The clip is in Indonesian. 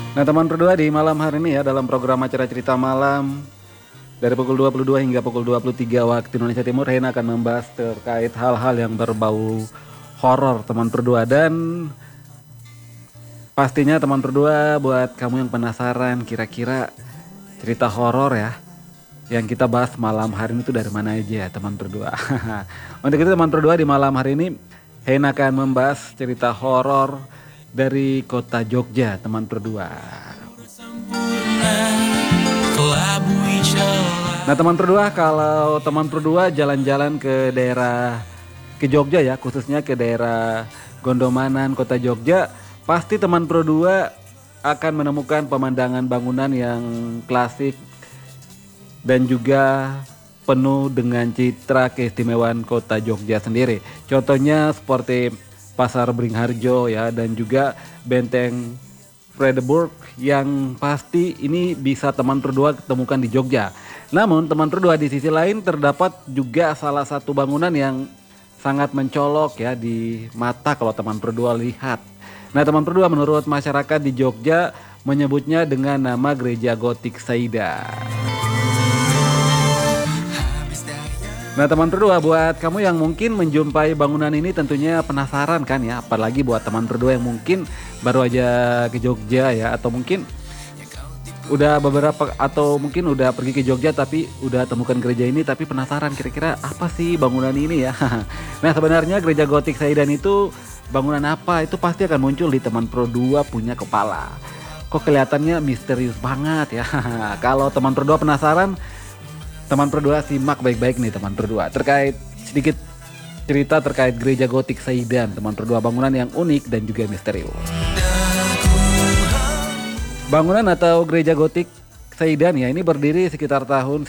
Nah teman berdua di malam hari ini ya dalam program acara cerita malam dari pukul 22 hingga pukul 23 waktu Indonesia Timur, Rena akan membahas terkait hal-hal yang berbau horor teman berdua. Dan pastinya teman berdua buat kamu yang penasaran kira-kira cerita horor ya yang kita bahas malam hari ini tuh dari mana aja ya teman berdua. Untuk itu teman berdua di malam hari ini Rena akan membahas cerita horor dari kota Jogja teman berdua. Nah teman berdua, kalau teman berdua jalan-jalan ke Jogja ya, khususnya ke daerah Gondomanan kota Jogja, pasti teman berdua akan menemukan pemandangan bangunan yang klasik dan juga penuh dengan citra keistimewaan kota Jogja sendiri. Contohnya seperti Pasar Beringharjo ya, dan juga Benteng Vredenburg yang pasti ini bisa teman berdua ketemukan di Jogja. Namun teman berdua di sisi lain terdapat juga salah satu bangunan yang sangat mencolok ya di mata kalau teman berdua lihat. Nah teman berdua, menurut masyarakat di Jogja menyebutnya dengan nama Gereja Gotik Saida. Nah teman berdua, buat kamu yang mungkin menjumpai bangunan ini tentunya penasaran kan ya. Apalagi buat teman berdua yang mungkin baru aja ke Jogja ya, atau mungkin udah beberapa, atau mungkin udah pergi ke Jogja tapi udah temukan gereja ini tapi penasaran kira-kira apa sih bangunan ini ya. Nah sebenarnya Gereja Gotik Saidan itu bangunan apa, itu pasti akan muncul di teman berdua punya kepala. Kok kelihatannya misterius banget ya. Kalau teman berdua penasaran, teman berdua simak baik-baik nih teman berdua terkait sedikit cerita terkait Gereja Gotik Saidan teman berdua, bangunan yang unik dan juga misterius. Bangunan atau Gereja Gotik Saidan ya ini berdiri sekitar tahun